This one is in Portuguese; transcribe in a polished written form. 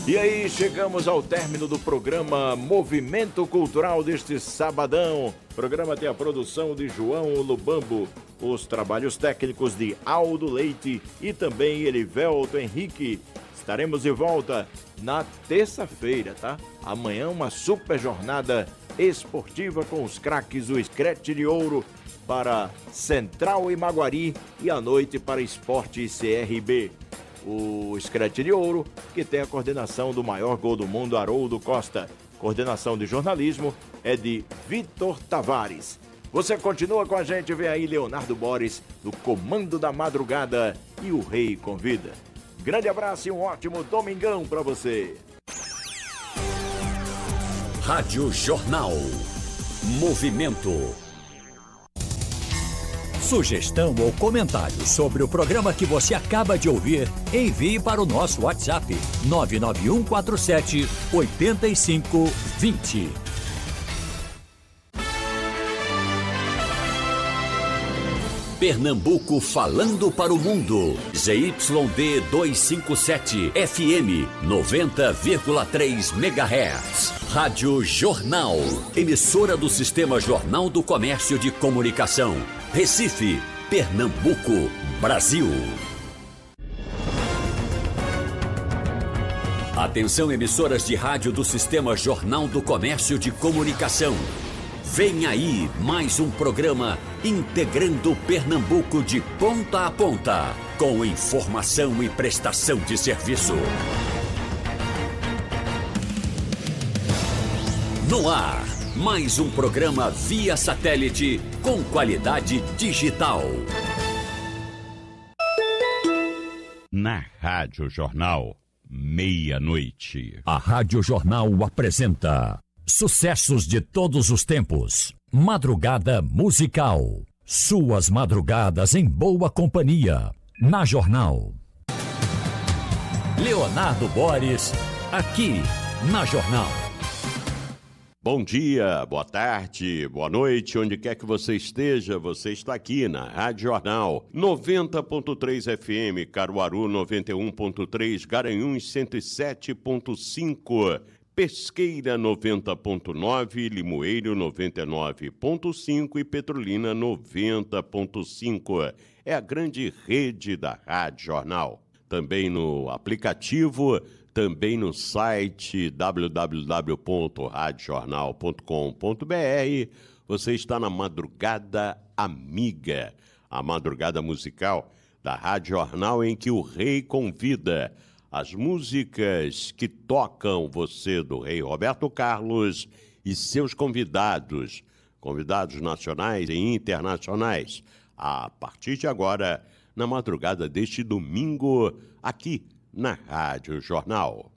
E aí, chegamos ao término do programa Movimento Cultural deste sabadão. O programa tem a produção de João Lubambo, os trabalhos técnicos de Aldo Leite e também Elivelto Henrique. Estaremos de volta na terça-feira, tá? Amanhã uma super jornada esportiva com os craques do Scratch de Ouro para Central e Maguari e à noite para Esporte e CRB. O Scratch de Ouro, que tem a coordenação do maior gol do mundo, Haroldo Costa. Coordenação de jornalismo é de Vitor Tavares. Você continua com a gente, vem aí Leonardo Boris, do Comando da Madrugada e o Rei Convida. Grande abraço e um ótimo domingão para você. Rádio Jornal. Movimento. Sugestão ou comentário sobre o programa que você acaba de ouvir, envie para o nosso WhatsApp 99147-8520. Pernambuco falando para o mundo. ZYD 257 FM 90,3 MHz. Rádio Jornal. Emissora do Sistema Jornal do Comércio de Comunicação. Recife, Pernambuco, Brasil. Atenção, emissoras de rádio do Sistema Jornal do Comércio de Comunicação. Vem aí mais um programa integrando Pernambuco de ponta a ponta, com informação e prestação de serviço. No ar, mais um programa via satélite com qualidade digital. Na Rádio Jornal, meia-noite. A Rádio Jornal apresenta sucessos de todos os tempos. Madrugada musical. Suas madrugadas em boa companhia. Na Jornal. Leonardo Boris, aqui na Jornal. Bom dia, boa tarde, boa noite, onde quer que você esteja, você está aqui na Rádio Jornal 90.3 FM, Caruaru 91.3, Garanhuns 107.5, Pesqueira 90.9, Limoeiro 99.5 e Petrolina 90.5. É a grande rede da Rádio Jornal. Também no aplicativo, também no site www.radiojornal.com.br. Você está na Madrugada Amiga, a madrugada musical da Rádio Jornal em que o Rei convida as músicas que tocam você do Rei Roberto Carlos e seus convidados nacionais e internacionais, a partir de agora, na madrugada deste domingo, aqui na Rádio Jornal.